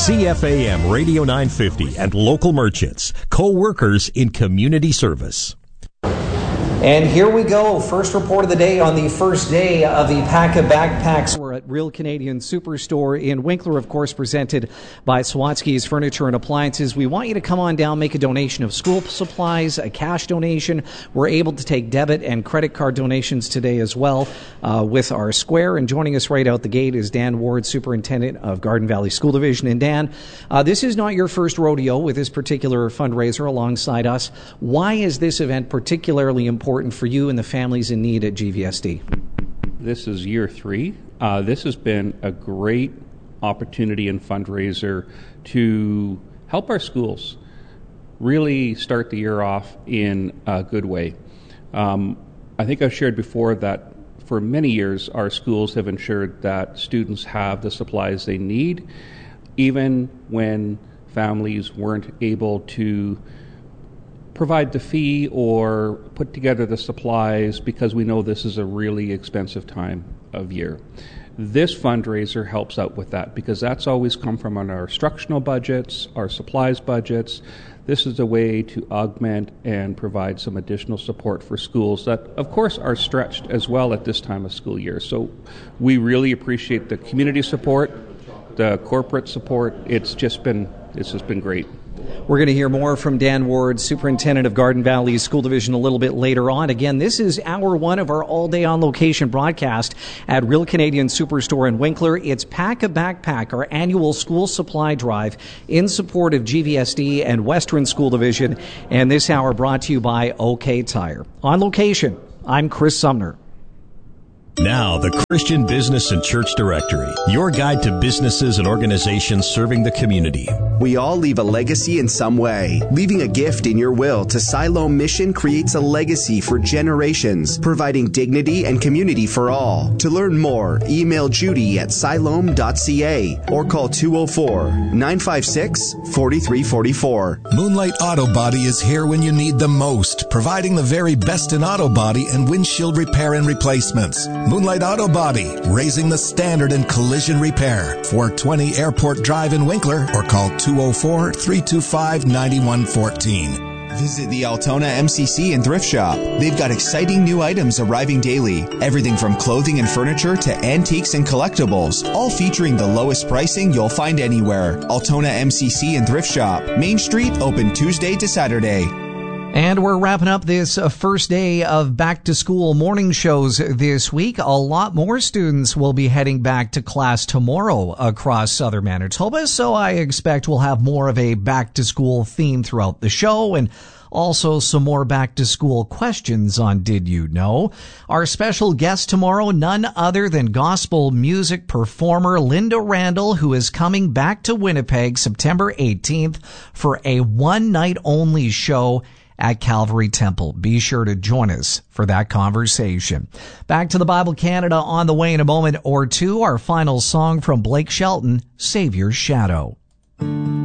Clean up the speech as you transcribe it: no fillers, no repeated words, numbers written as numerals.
CFAM Radio 950 and local merchants, co-workers in community service. And here we go. First report of the day on the first day of the Pack of Backpacks. We're at Real Canadian Superstore in Winkler, of course, presented by Swatsky's Furniture and Appliances. We want you to come on down, make a donation of school supplies, a cash donation. We're able to take debit and credit card donations today as well with our square. And joining us right out the gate is Dan Ward, Superintendent of Garden Valley School Division. And Dan, this is not your first rodeo with this particular fundraiser alongside us. Why is this event particularly important for you and the families in need at GVSD? This is year 3. This has been a great opportunity and fundraiser to help our schools really start the year off in a good way. I think I've shared before that for many years our schools have ensured that students have the supplies they need, even when families weren't able to provide the fee or put together the supplies, because we know this is a really expensive time of year. This fundraiser helps out with that, because that's always come from on our instructional budgets, our supplies budgets. This is a way to augment and provide some additional support for schools that, of course, are stretched as well at this time of school year. So we really appreciate the community support, the corporate support. It's just been great. We're going to hear more from Dan Ward, Superintendent of Garden Valley School Division, a little bit later on. Again, this is hour 1 of our all-day on-location broadcast at Real Canadian Superstore in Winkler. It's Pack a Backpack, our annual school supply drive in support of GVSD and Western School Division. And this hour brought to you by OK Tire. On location, I'm Chris Sumner. Now, the Christian Business and Church Directory, your guide to businesses and organizations serving the community. We all leave a legacy in some way. Leaving a gift in your will to Siloam Mission creates a legacy for generations, providing dignity and community for all. To learn more, email Judy at siloam.ca or call 204-956-4344. Moonlight Auto Body is here when you need them most, providing the very best in auto body and windshield repair and replacements. Moonlight Auto Body, raising the standard in collision repair. 420 Airport Drive in Winkler or call 204-325-9114. Visit the Altona MCC and Thrift Shop. They've got exciting new items arriving daily. Everything from clothing and furniture to antiques and collectibles, all featuring the lowest pricing you'll find anywhere. Altona MCC and Thrift Shop, Main Street, open Tuesday to Saturday. And we're wrapping up this first day of back-to-school morning shows this week. A lot more students will be heading back to class tomorrow across southern Manitoba, so I expect we'll have more of a back-to-school theme throughout the show, and also some more back-to-school questions on Did You Know? Our special guest tomorrow, none other than gospel music performer Linda Randall, who is coming back to Winnipeg September 18th for a one-night-only show at Calvary Temple. Be sure to join us for that conversation. Back to the Bible Canada on the way in a moment or two. Our final song from Blake Shelton, Savior's Shadow.